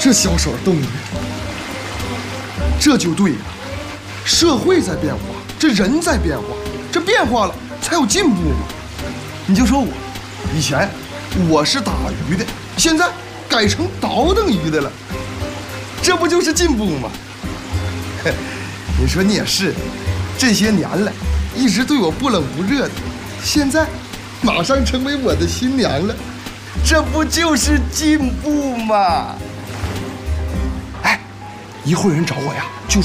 这小手动的，这就对了。社会在变化，这人在变化，这变化了才有进步嘛。你就说我，以前我是打鱼的，现在改成倒腾鱼的了，这不就是进步吗？你说你也是，这些年来一直对我不冷不热的，现在马上成为我的新娘了，这不就是进步吗？哎，一会儿人找我呀，就